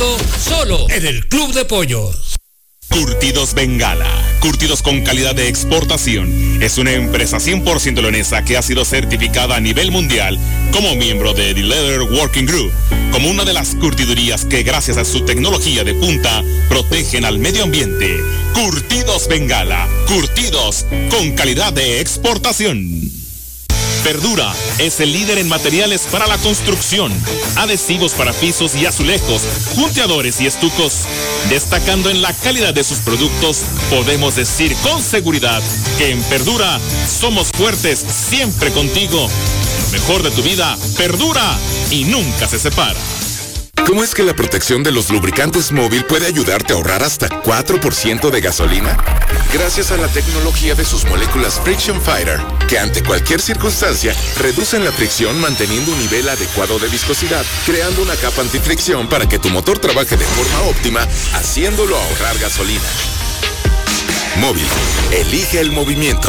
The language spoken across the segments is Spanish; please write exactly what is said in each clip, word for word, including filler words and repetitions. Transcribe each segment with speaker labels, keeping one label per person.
Speaker 1: Agosto, solo en el Club de Pollos.
Speaker 2: Curtidos Bengala, curtidos con calidad de exportación. Es una empresa cien por ciento leonesa que ha sido certificada a nivel mundial como miembro de The Leather Working Group, como una de las curtidurías que gracias a su tecnología de punta protegen al medio ambiente. Curtidos Bengala, curtidos con calidad de exportación. Verdura es el líder en materiales para la construcción, adhesivos para pisos y azulejos, punteadores y estucos. Destacando en la calidad de sus productos, podemos decir con seguridad que en Verdura somos fuertes siempre contigo. Lo mejor de tu vida perdura y nunca se separa.
Speaker 3: ¿Cómo es que la protección de los lubricantes móvil puede ayudarte a ahorrar hasta cuatro por ciento de gasolina? Gracias a la tecnología de sus moléculas Friction Fighter, que ante cualquier circunstancia reducen la fricción manteniendo un nivel adecuado de viscosidad, creando una capa antifricción para que tu motor trabaje de forma óptima, haciéndolo ahorrar gasolina. Móvil, elige el movimiento.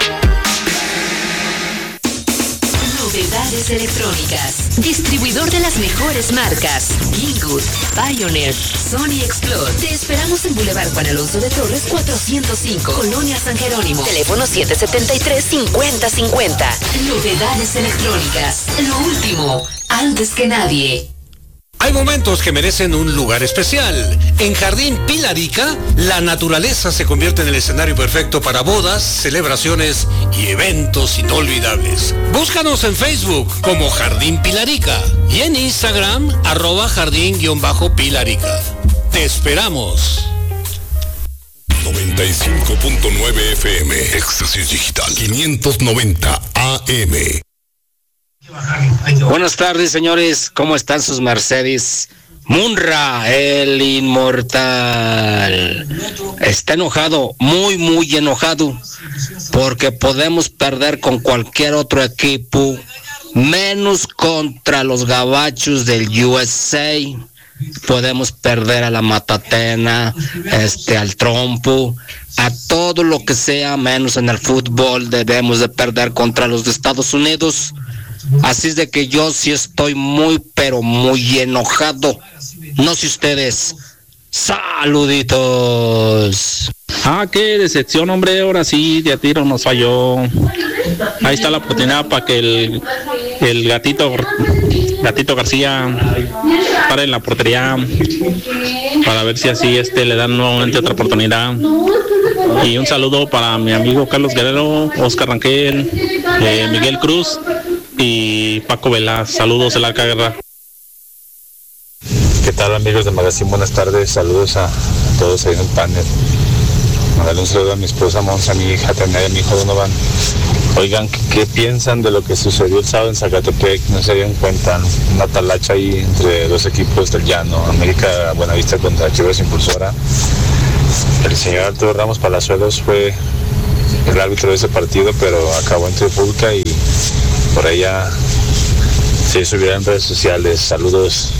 Speaker 4: Novedades electrónicas. Distribuidor de las mejores marcas. Billgood, Pioneer, Sony Explore. Te esperamos en Boulevard Juan Alonso de Torres cuatrocientos cinco, Colonia San Jerónimo. Teléfono siete siete tres, cinco cero cinco cero. Novedades electrónicas. Lo último, antes que nadie.
Speaker 1: Hay momentos que merecen un lugar especial. En Jardín Pilarica, la naturaleza se convierte en el escenario perfecto para bodas, celebraciones y eventos inolvidables. Búscanos en Facebook como Jardín Pilarica y en Instagram, arroba jardín-pilarica. Te esperamos.
Speaker 3: noventa y cinco punto nueve F M, Éxtasis Digital, quinientos noventa A M.
Speaker 5: Buenas tardes, señores. ¿Cómo están sus Mercedes? Munra, el inmortal, está enojado, muy, muy enojado, porque podemos perder con cualquier otro equipo, menos contra los gabachos del U S A. Podemos perder a la Matatena, este, al Trompo, a todo lo que sea, menos en el fútbol debemos de perder contra los de Estados Unidos. Así es de que yo sí estoy muy, pero muy enojado. No sé ustedes. Saluditos.
Speaker 6: Ah, qué decepción, hombre. Ahora sí, de a tiro nos falló. Ahí está la oportunidad para que el, el gatito gatito García pare en la portería, para ver si así este le dan nuevamente otra oportunidad. Y un saludo para mi amigo Carlos Guerrero, Oscar Rangel, eh, Miguel Cruz y Paco Vela. Saludos, el Arca Guerra.
Speaker 7: ¿Qué tal, amigos de Magazine? Buenas tardes, saludos a todos ahí en el panel. Mandarle un saludo a mi esposa Monza, a mi hija Tania y a mi hijo Donovan. Oigan, ¿qué, ¿qué piensan de lo que sucedió el sábado en Zacatepec? No se dieron cuenta, una talacha ahí entre dos equipos del llano, América Buenavista contra Chivas Impulsora. El señor Arturo Ramos Palazuelos fue el árbitro de ese partido, pero acabó en trifulca y por allá se subirá en redes sociales. Saludos.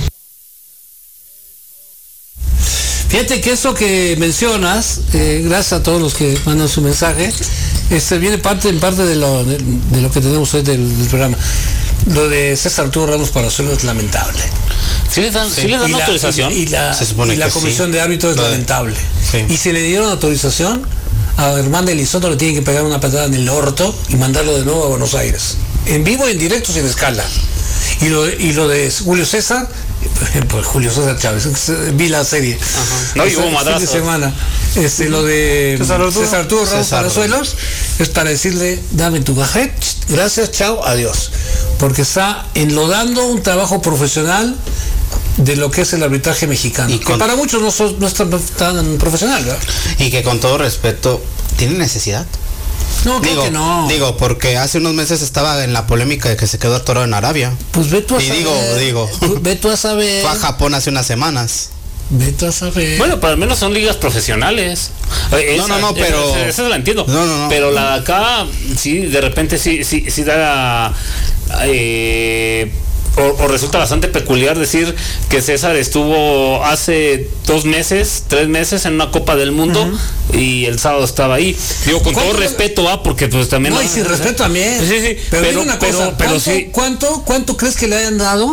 Speaker 8: Fíjate que eso que mencionas, eh, gracias a todos los que mandan su mensaje, este viene parte en parte de lo, de, de lo que tenemos hoy del, del programa. Lo de César Arturo Ramos Palazuelos es lamentable.
Speaker 9: ¿Sí le dan,
Speaker 8: sí.
Speaker 9: ¿sí le dan
Speaker 8: y
Speaker 9: autorización?
Speaker 8: La, y, y la,
Speaker 9: Se supone
Speaker 8: y la
Speaker 9: que
Speaker 8: comisión
Speaker 9: sí.
Speaker 8: de árbitros es
Speaker 9: no,
Speaker 8: lamentable.
Speaker 9: Sí.
Speaker 8: Y si le dieron autorización, a Germán Elizondo le tienen que pegar una patada en el orto y mandarlo de nuevo a Buenos Aires. En vivo y en directo, sin escala. Y lo, y lo de Julio César, pues Julio César Chávez, vi la serie.
Speaker 9: Ajá. No, y hubo
Speaker 8: madrazos. Fin de semana. Este, lo de César Arturo, César Arturo Ramos Palazuelos es para decirle, dame tu gajet, gracias, chao, adiós. Porque está enlodando un trabajo profesional de lo que es el arbitraje mexicano. Y con, que para muchos no, son, no es tan, tan profesional, ¿verdad?
Speaker 9: Y que con todo respeto, ¿tiene necesidad?
Speaker 8: No, creo
Speaker 9: digo,
Speaker 8: que no.
Speaker 9: Digo, porque hace unos meses estaba en la polémica de que se quedó atorado en Arabia.
Speaker 8: Pues ve tú a
Speaker 9: y
Speaker 8: saber.
Speaker 9: Y digo, digo.
Speaker 8: Ve tú a saber.
Speaker 9: Fue a Japón hace unas semanas.
Speaker 8: Ve tú a saber.
Speaker 10: Bueno, pero al menos son ligas profesionales.
Speaker 9: Esa, no, no, no, pero...
Speaker 10: Esa, esa la entiendo.
Speaker 9: No, no, no.
Speaker 10: Pero la de acá, sí, de repente sí, sí, sí da... Eh, O, o resulta bastante peculiar decir que César estuvo hace dos meses, tres meses en una Copa del Mundo uh-huh. y el sábado estaba ahí. Digo, con todo respeto, ah, porque pues también...
Speaker 8: No, y sin respeto también.
Speaker 10: Sí, sí,
Speaker 8: pero, pero, una
Speaker 10: pero,
Speaker 8: cosa,
Speaker 10: pero
Speaker 8: ¿cuánto,
Speaker 10: sí.
Speaker 8: ¿cuánto, ¿cuánto crees que le hayan dado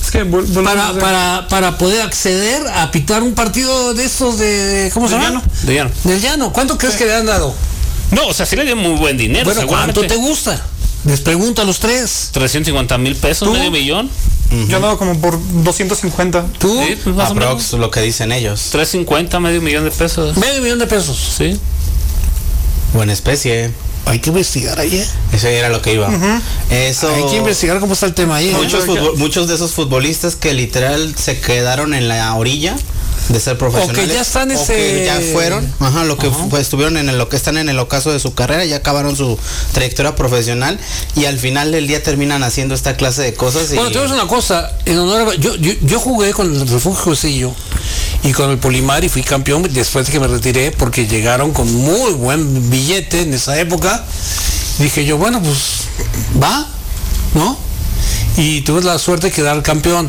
Speaker 11: Es que vol-
Speaker 8: para, para, para poder acceder a pitar un partido de estos de, ¿cómo se llama?
Speaker 10: De llano.
Speaker 8: Del llano. ¿Cuánto crees que le han dado?
Speaker 10: No, o sea, sí le dio muy buen dinero.
Speaker 8: Bueno, ¿cuánto te gusta? Les pregunto a los tres.
Speaker 10: trescientos cincuenta mil pesos,
Speaker 11: ¿Tú?
Speaker 10: medio millón.
Speaker 11: Uh-huh. Yo andaba como por doscientos cincuenta.
Speaker 8: ¿Tú?
Speaker 10: Sí, pues más
Speaker 9: Aprox,
Speaker 10: o menos.
Speaker 9: lo que dicen ellos.
Speaker 10: trescientos cincuenta, medio millón de pesos.
Speaker 8: Medio millón de pesos.
Speaker 10: Sí.
Speaker 9: Buena especie.
Speaker 8: Hay que investigar ahí, ¿eh?
Speaker 9: Eso era lo que iba.
Speaker 11: Uh-huh.
Speaker 9: Eso.
Speaker 8: Hay que investigar cómo está el tema ahí. ¿eh?
Speaker 9: Muchos, futbol, muchos de esos futbolistas que literal se quedaron en la orilla de ser profesionales.
Speaker 8: O que ya están
Speaker 9: o
Speaker 8: ese...
Speaker 9: que ya fueron, ajá, lo que
Speaker 8: Ajá.
Speaker 9: pues, estuvieron en el, lo que están en el ocaso de su carrera, ya acabaron su trayectoria profesional y al final del día terminan haciendo esta clase de cosas. Y...
Speaker 8: Bueno, te voy a decir una cosa, en honor a, yo, yo, yo jugué con el Refugio Joselillo y con el Polimar y fui campeón después de que me retiré porque llegaron con muy buen billete en esa época. Dije yo, bueno, pues va, ¿no? Y tuve la suerte de quedar campeón.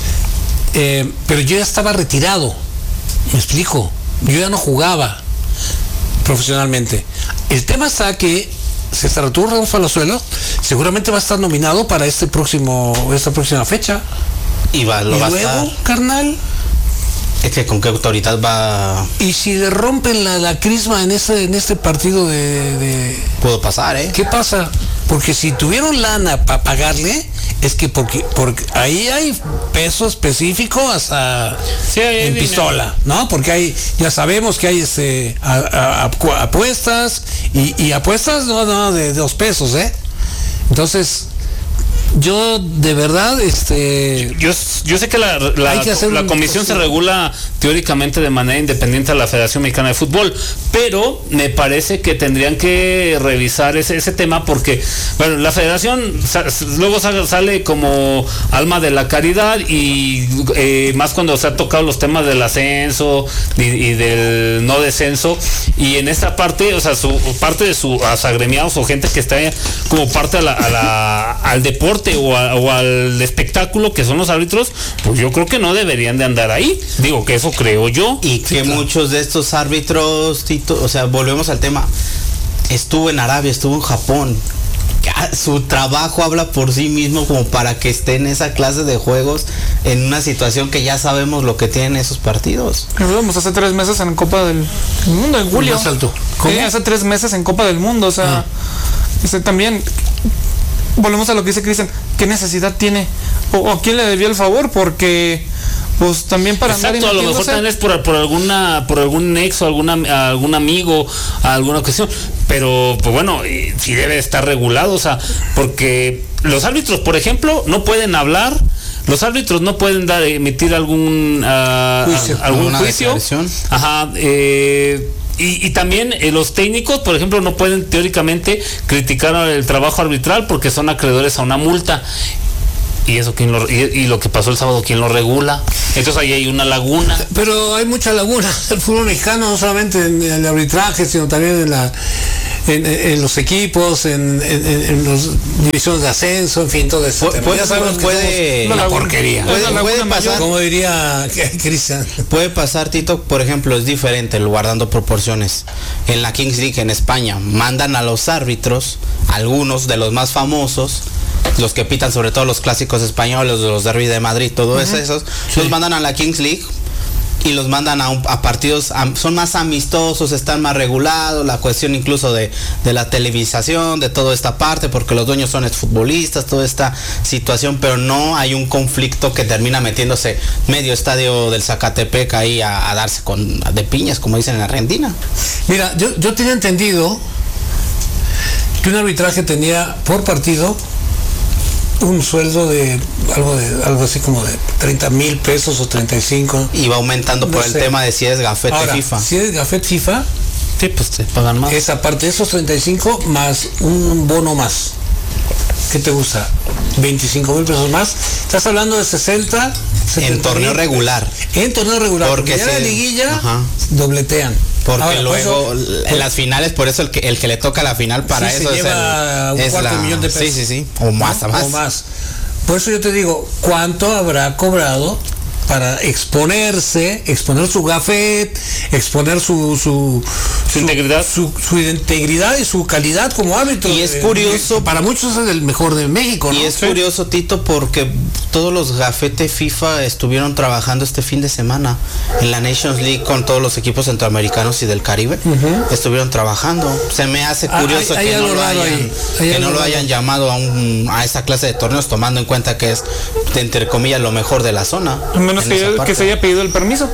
Speaker 8: Eh, pero yo ya estaba retirado, me explico, yo ya no jugaba profesionalmente. El tema está que César Arturo Ramos Palazuelos seguramente va a estar nominado para este próximo, esta próxima fecha.
Speaker 9: Y va, lo
Speaker 8: y
Speaker 9: va a
Speaker 8: luego,
Speaker 9: estar.
Speaker 8: carnal.
Speaker 9: Es que con qué autoridad va.
Speaker 8: Y si le rompen la, la crisma en este, en este partido de, de.
Speaker 9: Puedo pasar, ¿eh?
Speaker 8: ¿Qué pasa? Porque si tuvieron lana para pagarle, es que porque, porque ahí hay peso específico hasta
Speaker 10: sí, hay
Speaker 8: en
Speaker 10: dinero.
Speaker 8: pistola, ¿no? Porque hay, ya sabemos que hay este a, a, a, apuestas y, y apuestas no, no de, de dos pesos, ¿eh? Entonces, yo de verdad, este...
Speaker 10: Yo, yo sé que la, la, la comisión se regula teóricamente de manera independiente a la Federación Mexicana de Fútbol, pero me parece que tendrían que revisar ese, ese tema porque, bueno, la federación sa, luego sale, sale como alma de la caridad y eh, más cuando se han tocado los temas del ascenso y, y del no descenso, y en esta parte, o sea, su parte de sus agremiados o gente que está como parte a la, a la, al deporte O, a, o al espectáculo que son los árbitros, pues yo creo que no deberían de andar ahí. Digo que eso creo yo.
Speaker 9: Y que sí, claro. Muchos de estos árbitros, Tito, o sea, volvemos al tema, estuvo en Arabia, estuvo en Japón. Su trabajo habla por sí mismo como para que esté en esa clase de juegos en una situación que ya sabemos lo que tienen esos partidos.
Speaker 11: Lo vimos hace tres meses en Copa del Mundo, en julio.
Speaker 8: Más alto.
Speaker 11: ¿Cómo? Sí, hace tres meses en Copa del Mundo, o sea, ah. ese también... Volvemos a lo que dice Cristian, ¿qué necesidad tiene? O, o quién le debió el favor, porque pues también para
Speaker 10: Exacto, andar a lo mejor también es por, por alguna por algún nexo, alguna algún amigo, alguna ocasión, pero pues bueno, sí debe estar regulado, o sea, porque los árbitros, por ejemplo, no pueden hablar. Los árbitros no pueden dar emitir algún uh,
Speaker 8: juicio,
Speaker 10: algún juicio. Ajá, eh, Y, y también eh, los técnicos, por ejemplo, no pueden teóricamente criticar el trabajo arbitral porque son acreedores a una multa. Y eso quién lo, y, y lo que pasó el sábado, ¿quién lo regula? Entonces ahí hay una laguna.
Speaker 8: Pero hay mucha laguna. El fútbol mexicano no solamente en el arbitraje, sino también en la en, en los equipos, en, en, en las divisiones de ascenso, en fin, todo eso.
Speaker 9: Pu ya sabemos que puede
Speaker 8: una laguna, porquería.
Speaker 9: Puede, puede pasar,
Speaker 8: como diría Cristian.
Speaker 9: Puede pasar, Tito, por ejemplo, es diferente, guardando proporciones. En la Kings League en España mandan a los árbitros, algunos de los más famosos, los que pitan sobre todo los clásicos españoles, los derby de Madrid, todo uh-huh. eso, esos, sí. los mandan a la Kings League y los mandan a, un, a partidos, a, son más amistosos, están más regulados, la cuestión incluso de, de la televisación, de toda esta parte, porque los dueños son exfutbolistas, toda esta situación, pero no hay un conflicto que termina metiéndose medio estadio del Zacatepec ahí a, a darse con de piñas, como dicen en Argentina.
Speaker 8: Mira, yo, yo tenía entendido que un arbitraje tenía por partido un sueldo de algo de algo así como de treinta mil pesos o treinta y cinco.
Speaker 9: Y va aumentando no por sé. el tema de si es gafete
Speaker 8: Ahora,
Speaker 9: FIFA.
Speaker 8: Si es gafete FIFA,
Speaker 10: sí, pues te pagan más.
Speaker 8: Esa parte de esos treinta y cinco más un bono más. ¿Qué te gusta? veinticinco mil pesos más. Estás hablando de sesenta.
Speaker 9: En torneo regular.
Speaker 8: En torneo regular.
Speaker 9: Porque,
Speaker 8: porque ya
Speaker 9: se,
Speaker 8: la liguilla
Speaker 9: ajá.
Speaker 8: dobletean.
Speaker 9: Porque
Speaker 8: Ahora,
Speaker 9: luego
Speaker 8: eso,
Speaker 9: en las finales, por eso el que el que le toca la final para
Speaker 8: sí,
Speaker 9: eso
Speaker 8: se
Speaker 9: es
Speaker 8: lleva
Speaker 9: el,
Speaker 8: un
Speaker 9: es
Speaker 8: cuarto
Speaker 9: la,
Speaker 8: millón de pesos.
Speaker 9: Sí, sí, sí. O más,
Speaker 8: ¿no?
Speaker 9: más.
Speaker 8: O más. Por eso yo te digo, ¿cuánto habrá cobrado para exponerse, exponer su gafet, exponer su su,
Speaker 10: su, su integridad,
Speaker 8: su, su integridad y su calidad como árbitro.
Speaker 9: Y es curioso,
Speaker 8: eh, para muchos es el mejor de México, ¿no?
Speaker 9: Y es sí. curioso, Tito, porque todos los gafetes FIFA estuvieron trabajando este fin de semana en la Nations League con todos los equipos centroamericanos y del Caribe. Uh-huh. Estuvieron trabajando. Se me hace curioso ah, hay, que, hay no lo, hayan, ahí. que no lo hayan llamado a un a esa clase de torneos, tomando en cuenta que es, entre comillas, lo mejor de la zona.
Speaker 11: A menos que, haya, que se haya pedido el permiso.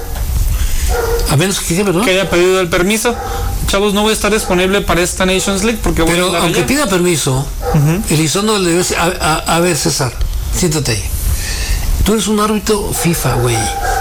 Speaker 8: A menos que, ¿verdad?
Speaker 11: que haya pedido el permiso. Chavos, no voy a estar disponible para esta Nations League porque voy
Speaker 8: Pero
Speaker 11: a
Speaker 8: aunque allá. pida permiso, uh-huh. Elizondo le debe a, a, a ver, César, siéntate ahí. Tú eres un árbitro FIFA, güey.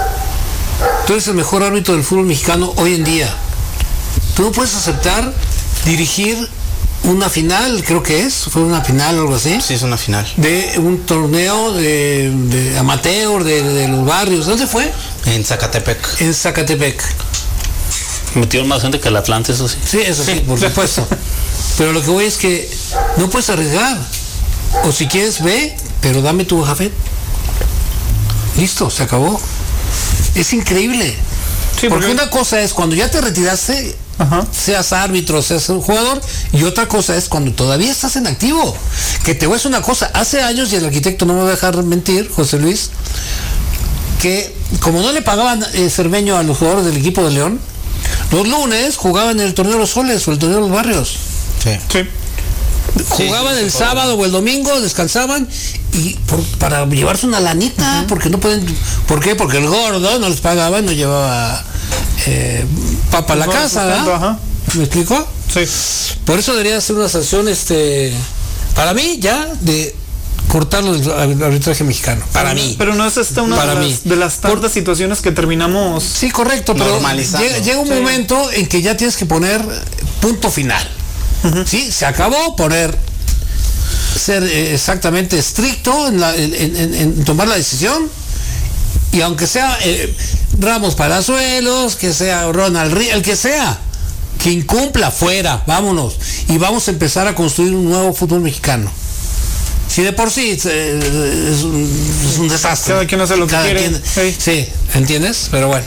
Speaker 8: Tú eres el mejor árbitro del fútbol mexicano hoy en día. Tú no puedes aceptar dirigir una final, creo que es, fue una final o algo así.
Speaker 9: Sí, es una final.
Speaker 8: De un torneo de, de amateur, de, de los barrios. ¿Dónde fue?
Speaker 9: En Zacatepec.
Speaker 8: En Zacatepec.
Speaker 10: Metieron más gente que el Atlante, eso sí.
Speaker 8: Sí, eso sí, por supuesto. Pero lo que voy es que no puedes arriesgar. O si quieres, ve, pero dame tu jafet. Listo, se acabó. Es increíble. Sí, porque, porque una cosa es cuando ya te retiraste, ajá, seas árbitro, seas un jugador, y otra cosa es cuando todavía estás en activo. Que te voy a decir una cosa, hace años, y el arquitecto no me va a dejar mentir, José Luis, que como no le pagaban eh, Cermeño a los jugadores del equipo de León, los lunes jugaban en el torneo de los soles o el torneo de los barrios.
Speaker 9: Sí.
Speaker 11: Sí.
Speaker 8: Jugaban sí, el sábado o el domingo, descansaban y por, para llevarse una lanita, uh-huh, porque no pueden, ¿por qué? Porque el gordo no les pagaba, no llevaba eh, papa a la casa, ¿verdad? ¿Me explicó?
Speaker 11: Sí.
Speaker 8: Por eso debería ser una sanción, este, para mí ya de cortarlo del arbitraje mexicano, para
Speaker 11: pero,
Speaker 8: mí.
Speaker 11: Pero no es esta una para de, las, de las tantas por, situaciones que terminamos.
Speaker 8: Sí, correcto, pero llega, llega un sí. momento en que ya tienes que poner punto final. Uh-huh. Sí, se acabó, poner ser eh, exactamente estricto en, la, en, en, en tomar la decisión, y aunque sea eh, Ramos Palazuelos, que sea Ronald Ríos, el que sea, que incumpla, fuera, vámonos, y vamos a empezar a construir un nuevo fútbol mexicano. Si de por sí es, es, un, es un desastre.
Speaker 11: Cada quien hace lo que quiere. Quien,
Speaker 8: hey. Sí, ¿entiendes? Pero bueno.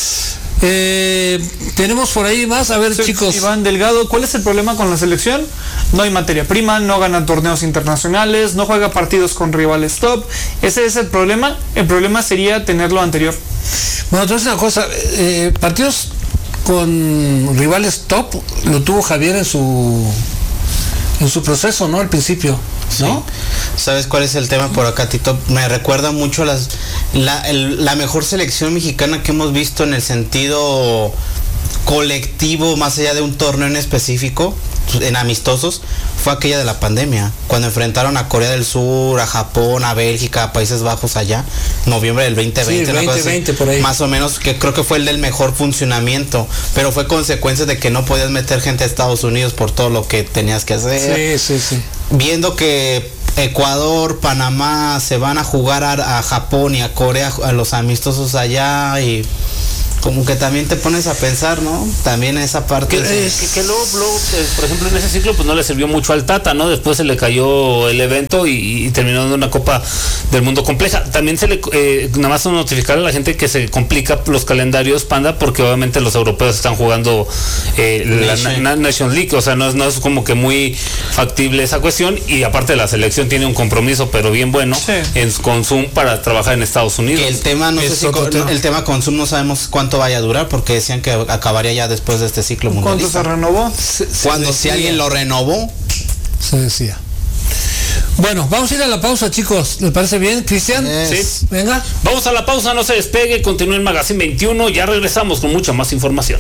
Speaker 8: Eh, tenemos por ahí más, a ver, sí, chicos.
Speaker 11: Iván Delgado, ¿cuál es el problema con la selección? No hay materia prima, no gana torneos internacionales, no juega partidos con rivales top. Ese es el problema. El problema sería tener lo anterior.
Speaker 8: Bueno, entonces una cosa, eh, partidos con rivales top lo tuvo Javier en su en su proceso, ¿no? Al principio, ¿no?
Speaker 9: Sí. ¿Sabes cuál es el tema por acá, Tito? Me recuerda mucho las la, el, la mejor selección mexicana que hemos visto en el sentido colectivo, más allá de un torneo en específico, en amistosos, fue aquella de la pandemia, cuando enfrentaron a Corea del Sur, a Japón, a Bélgica, a Países Bajos allá, noviembre del veinte veinte,
Speaker 8: sí, el veinte veinte
Speaker 9: así,
Speaker 8: por ahí.
Speaker 9: Más o menos, que creo que fue el del mejor funcionamiento, pero fue consecuencia de que no podías meter gente a Estados Unidos por todo lo que tenías que hacer.
Speaker 8: Sí, sí, sí.
Speaker 9: Viendo que Ecuador, Panamá se van a jugar a, a Japón y a Corea, a los amistosos allá, y como que también te pones a pensar, ¿no? También esa parte.
Speaker 10: Que,
Speaker 9: de...
Speaker 10: eh, que, que luego, luego eh, por ejemplo, en ese ciclo pues no le sirvió mucho al Tata, ¿no? Después se le cayó el evento y, y terminó dando una Copa del Mundo compleja. También se le, eh, nada más notificar a la gente que se complica los calendarios, Panda, porque obviamente los europeos están jugando eh, la sí. na, Nation League, o sea, no es, no es como que muy factible esa cuestión, y aparte la selección tiene un compromiso, pero bien bueno, sí. en, con Zoom para trabajar en Estados Unidos.
Speaker 9: Que el tema, no es sé si con, tema. el tema con Zoom no sabemos cuánto vaya a durar, porque decían que acabaría ya después de este ciclo mundialista.
Speaker 11: ¿Cuándo se renovó?
Speaker 8: Se, se
Speaker 9: Cuando
Speaker 8: decía.
Speaker 9: Si alguien lo renovó.
Speaker 8: Se decía. Bueno, vamos a ir a la pausa, chicos. ¿Les parece bien, Cristian?
Speaker 10: Sí.
Speaker 8: Venga.
Speaker 10: Vamos a la pausa, no se despegue, continúe en Magazine veintiuno, ya regresamos con mucha más información.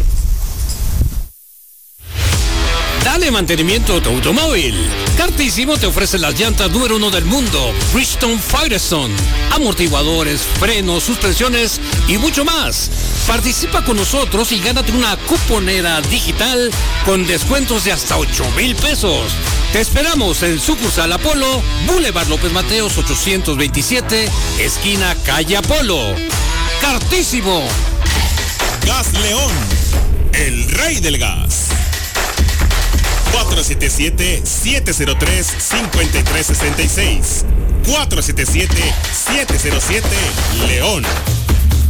Speaker 1: Dale mantenimiento a tu automóvil. Cartísimo te ofrece las llantas número uno del mundo, Bridgestone Firestone, amortiguadores, frenos, suspensiones y mucho más. Participa con nosotros y gánate una cuponera digital con descuentos de hasta ocho mil pesos. Te esperamos en sucursal Apolo, Boulevard López Mateos ochocientos veintisiete, esquina Calle Apolo. Cartísimo.
Speaker 2: Gas León, el rey del gas. cuatro siete siete, siete cero tres, cinco tres seis seis. cuatro siete siete, siete cero siete, León.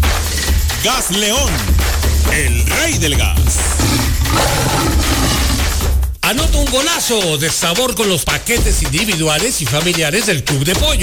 Speaker 2: Gas León, el rey del gas.
Speaker 1: Anota un golazo de sabor con los paquetes individuales y familiares del Club de Pollo.